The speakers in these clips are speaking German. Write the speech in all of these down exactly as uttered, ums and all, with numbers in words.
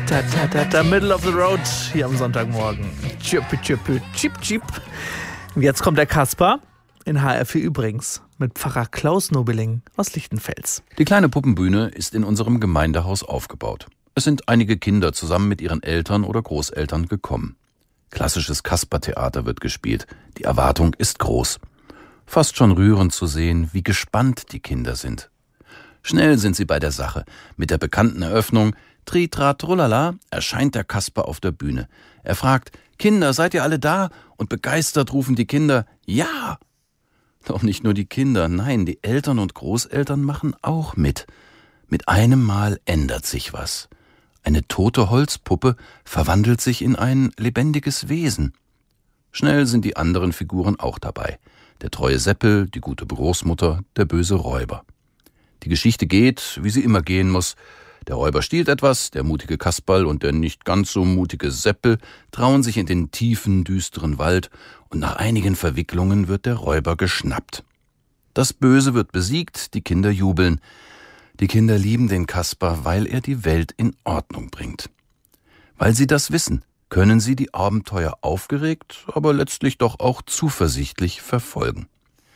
Ta, ta, ta, ta, middle of the road hier am Sonntagmorgen. Chip, chip, chip, chip. Jetzt kommt der Kasper, in H R vier übrigens, mit Pfarrer Klaus Nobeling aus Lichtenfels. Die kleine Puppenbühne ist in unserem Gemeindehaus aufgebaut. Es sind einige Kinder zusammen mit ihren Eltern oder Großeltern gekommen. Klassisches Kaspertheater wird gespielt. Die Erwartung ist groß. Fast schon rührend zu sehen, wie gespannt die Kinder sind. Schnell sind sie bei der Sache. Mit der bekannten Eröffnung Tri, tra, trullala erscheint der Kasper auf der Bühne. Er fragt, Kinder, seid ihr alle da? Und begeistert rufen die Kinder, ja! Doch nicht nur die Kinder, nein, die Eltern und Großeltern machen auch mit. Mit einem Mal ändert sich was. Eine tote Holzpuppe verwandelt sich in ein lebendiges Wesen. Schnell sind die anderen Figuren auch dabei. Der treue Seppel, die gute Großmutter, der böse Räuber. Die Geschichte geht, wie sie immer gehen muss. Der Räuber stiehlt etwas, der mutige Kasperl und der nicht ganz so mutige Seppel trauen sich in den tiefen, düsteren Wald und nach einigen Verwicklungen wird der Räuber geschnappt. Das Böse wird besiegt, die Kinder jubeln. Die Kinder lieben den Kasper, weil er die Welt in Ordnung bringt. Weil sie das wissen, können sie die Abenteuer aufgeregt, aber letztlich doch auch zuversichtlich verfolgen.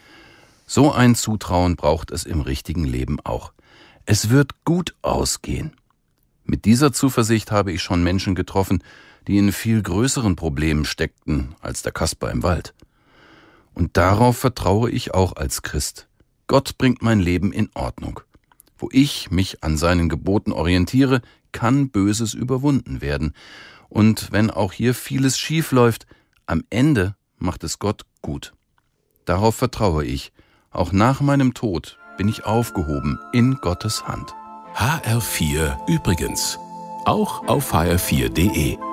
So ein Zutrauen braucht es im richtigen Leben auch. Es wird gut ausgehen. Mit dieser Zuversicht habe ich schon Menschen getroffen, die in viel größeren Problemen steckten als der Kasper im Wald. Und darauf vertraue ich auch als Christ. Gott bringt mein Leben in Ordnung. Wo ich mich an seinen Geboten orientiere, kann Böses überwunden werden. Und wenn auch hier vieles schief läuft, am Ende macht es Gott gut. Darauf vertraue ich. Auch nach meinem Tod bin ich aufgehoben in Gottes Hand. H R vier übrigens. Auch auf h r vier punkt de.